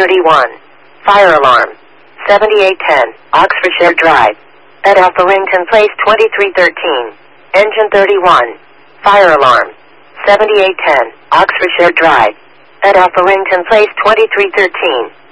31. Fire alarm. 7810, Oxfordshire Drive. At Altherington Place 2313. Engine 31. Fire alarm. 7810, Oxfordshire Drive. At Altherington Place 2313.